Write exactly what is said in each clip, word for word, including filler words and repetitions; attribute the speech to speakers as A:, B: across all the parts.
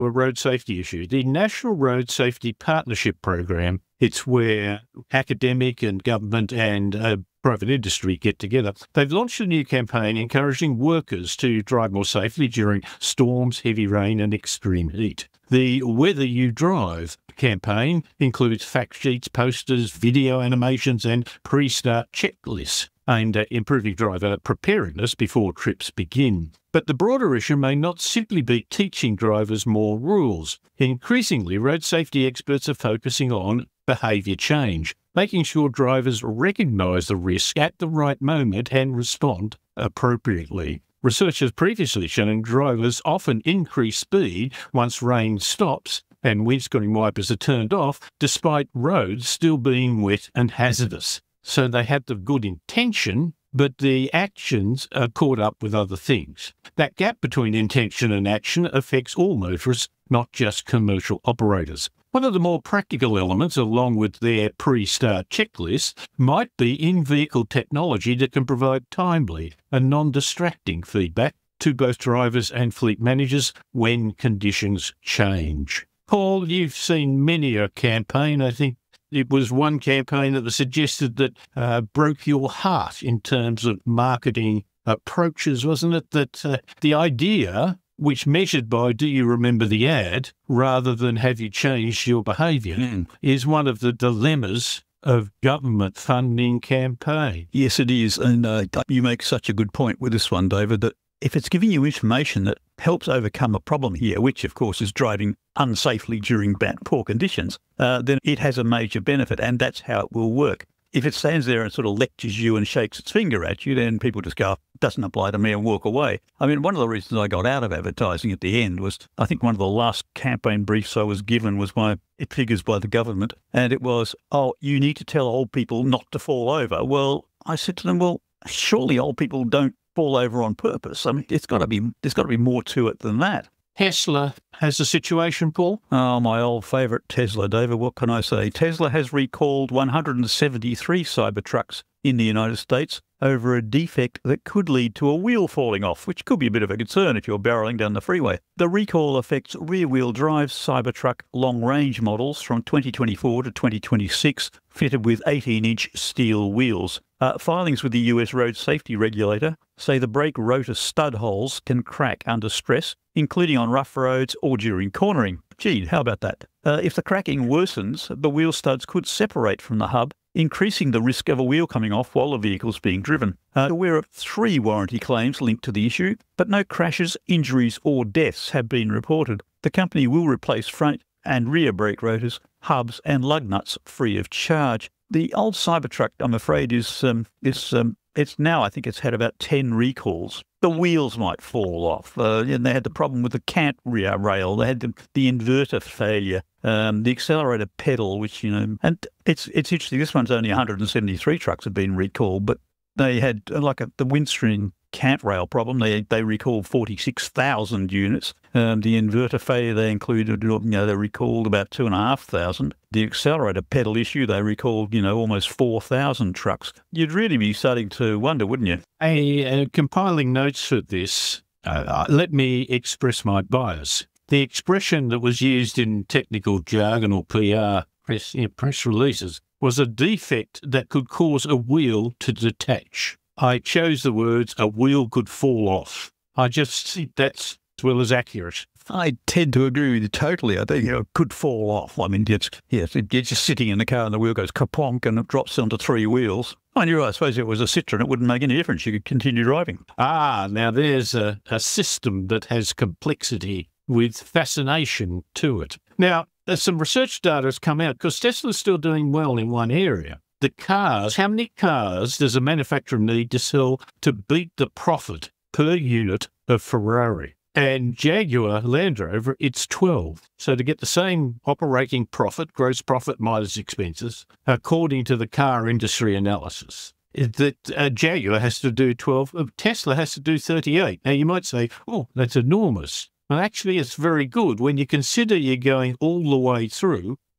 A: a road safety issue. The National Road Safety Partnership Program, it's where academic and government and uh, private industry get together. They've launched a new campaign encouraging workers to drive more safely during storms, heavy rain and extreme heat. The Whether You Drive campaign includes fact sheets, posters, video animations and pre-start checklists aimed at improving driver preparedness before trips begin. But the broader issue may not simply be teaching drivers more rules. Increasingly, road safety experts are focusing on behaviour change, making sure drivers recognise the risk at the right moment and respond appropriately. Research has previously shown drivers often increase speed once rain stops and windscreen wipers are turned off, despite roads still being wet and hazardous. So they have the good intention, but the actions are caught up with other things. That gap between intention and action affects all motorists, not just commercial operators. One of the more practical elements, along with their pre-start checklist, might be in-vehicle technology that can provide timely and non-distracting feedback to both drivers and fleet managers when conditions change. Paul, you've seen many a campaign. I think it was one campaign that was suggested that uh, broke your heart in terms of marketing approaches, wasn't it? That uh, the idea, which measured by do you remember the ad, rather than have you changed your behaviour, mm. is one of the dilemmas of government funding campaign.
B: Yes, it is. And uh, you make such a good point with this one, David, that if it's giving you information that helps overcome a problem here, which of course is driving unsafely during bad, poor conditions, uh, then it has a major benefit, and that's how it will work. If it stands there and sort of lectures you and shakes its finger at you, then people just go, doesn't apply to me, and walk away. I mean, one of the reasons I got out of advertising at the end was, I think one of the last campaign briefs I was given was by figures by the government, and it was, oh, you need to tell old people not to fall over. Well, I said to them, well, surely old people don't fall over on purpose. I mean, it's got to be, there's got to be more to it than that.
A: Tesla has a situation, Paul?
B: Oh, my old favourite Tesla, David. What can I say? Tesla has recalled one hundred seventy-three Cybertrucks in the United States over a defect that could lead to a wheel falling off, which could be a bit of a concern if you're barreling down the freeway. The recall affects rear-wheel drive Cybertruck long-range models from twenty twenty-four to twenty twenty-six, fitted with eighteen-inch steel wheels. Uh, filings with the U S road safety regulator say the brake rotor stud holes can crack under stress, including on rough roads or during cornering. Gee, how about that? Uh, if the cracking worsens, the wheel studs could separate from the hub, increasing the risk of a wheel coming off while the vehicle's being driven. Uh, we're aware of three warranty claims linked to the issue, but no crashes, injuries or deaths have been reported. The company will replace front and rear brake rotors, hubs and lug nuts free of charge. The old Cybertruck, I'm afraid, is um, is um, it's now, I think it's had about ten recalls. The wheels might fall off, uh, and they had the problem with the cant rear rail. They had the, the inverter failure, um, the accelerator pedal, which, you know, and it's it's interesting. This one's only one hundred seventy-three trucks have been recalled, but they had uh, like a, the windscreen cant rail problem. They they recalled forty-six thousand units. Um, the inverter failure they included, you know, they recalled about two and a half thousand. The accelerator pedal issue, they recalled, you know, almost four thousand trucks. You'd really be starting to wonder, wouldn't you?
A: A, uh, compiling notes for this, uh, let me express my bias. The expression that was used in technical jargon or P R, press, you know, press releases, was a defect that could cause a wheel to detach. I chose the words, a wheel could fall off. I just think that's as well as accurate.
B: I tend to agree with you totally. I think, you know, it could fall off. I mean, it's, yes, it, you're just sitting in the car and the wheel goes kaponk and it drops onto three wheels. I knew, I suppose if it was a Citroen, it wouldn't make any difference. You could continue driving.
A: Ah, now there's a, a system that has complexity with fascination to it. Now, there's some research data has come out because Tesla's still doing well in one area. The cars, how many cars does a manufacturer need to sell to beat the profit per unit of Ferrari? And Jaguar Land Rover, it's twelve. So to get the same operating profit, gross profit minus expenses, according to the car industry analysis, that uh, Jaguar has to do twelve, uh, Tesla has to do thirty-eight. Now you might say, oh, that's enormous. Well, actually, it's very good when you consider you're going all the way through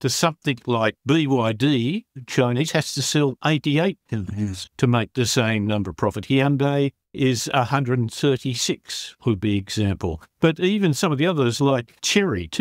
A: to something like B Y D, Chinese, has to sell eighty-eight to make the same number of profit. Hyundai is one hundred thirty-six, would be example. But even some of the others like Chery,